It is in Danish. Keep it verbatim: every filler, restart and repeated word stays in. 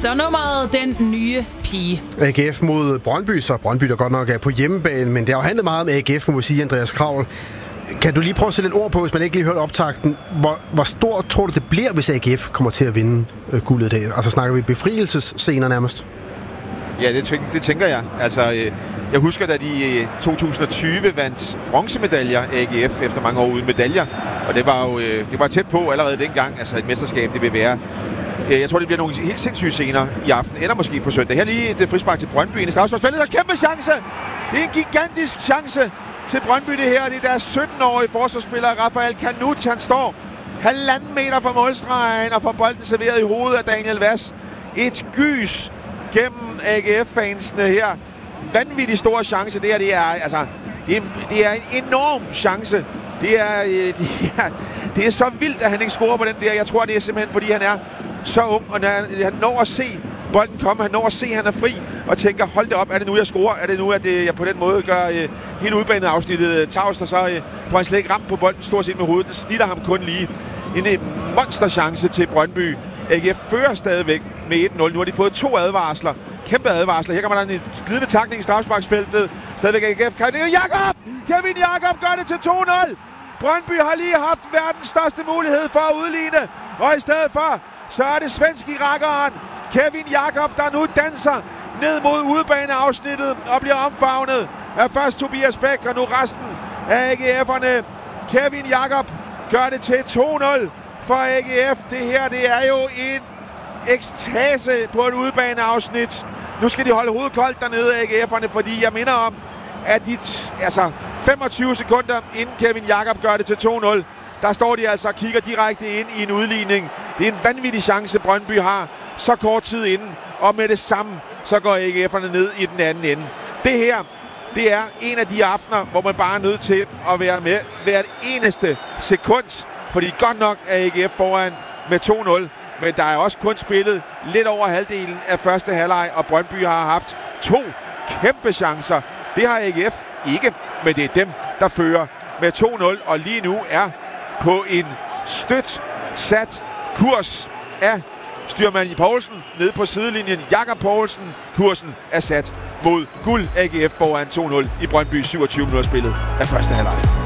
Perfekt. Og nummeret Den Nye Pige. A G F mod Brøndby, så Brøndby der godt nok er på hjemmebane, men det har jo handlet meget om A G F, må vi sige, Andreas Kraul. Kan du lige prøve at sætte lidt ord på, hvis man ikke lige hørte optakten? Hvor, hvor stort tror du, det bliver, hvis A G F kommer til at vinde øh, guldet i dag? Altså snakker vi befrielsesscener nærmest? Ja, det, tænker, det tænker jeg. Altså, øh, jeg husker, da de i to tusind og tyve vandt bronzemedaljer A G F efter mange år uden medaljer. Og det var jo øh, det var tæt på allerede dengang, altså et mesterskab, det vil være. Øh, jeg tror, det bliver nogle helt sindssyge scener i aften, eller måske på søndag. Her lige et frispark til Brøndby i straffesparksfeltet. Der er kæmpe chance! Det er en gigantisk chance til Brøndby, det her. Det er deres sytten-årige forsvarsspiller, Rafael Kanut. Han står halvanden meter fra målstregen og får bolden serveret i hovedet af Daniel Vass. Et gys gennem A G F-fansene her. Vanvittig stor chance. Det her, det er, altså, det er, det er en enorm chance. Det er, det, er, det er så vildt, at han ikke scorer på den der. Jeg tror, det er simpelthen, fordi han er så ung, og han når at se bolden komme. Han når at se, at han er fri, og tænker, hold det op, er det nu, jeg scorer? Er det nu, at jeg på den måde gør uh, hele udbanet afsnittet tavst, og så uh, får han slet ikke ramt på bolden stort set med hovedet. Det snitter ham kun lige. En uh, monsterchance til Brøndby. A G F fører stadigvæk med et nul. Nu har de fået to advarsler. Kæmpe advarsler. Her kommer der en glidende tackling i straffesparksfeltet. Stadigvæk A G F. Kevin Jakob! Kevin Jakob gør det til to nul. Brøndby har lige haft verdens største mulighed for at udligne. Og i stedet for, så er det svensk irakkeren Kevin Jakob, der nu danser ned mod udebaneafsnittet og bliver omfavnet af først Tobias Bæk og nu resten af A G F'erne. Kevin Jakob gør det til to nul for A G F. Det her, det er jo en ekstase på et udebaneafsnit. Nu skal de holde hovedet koldt dernede, A G F'erne, fordi jeg minder om, at de altså femogtyve sekunder inden Kevin Jakob gør det til to nul, der står de altså og kigger direkte ind i en udligning. Det er en vanvittig chance, Brøndby har så kort tid inden, og med det samme, så går A G F'erne ned i den anden ende. Det her, det er en af de aftener, hvor man bare er nødt til at være med hvert eneste sekund, fordi godt nok er A G F foran med to nul, men der er også kun spillet lidt over halvdelen af første halvleg, og Brøndby har haft to kæmpe chancer. Det har A G F ikke, men det er dem, der fører med to nul, og lige nu er på en støt sat kurs af styrmand i Poulsen ned på sidelinjen. Jakob Poulsen. Kursen er sat mod guld. A G F foran to nul i Brøndby, syvogtyve minutter spillet af første halvleg.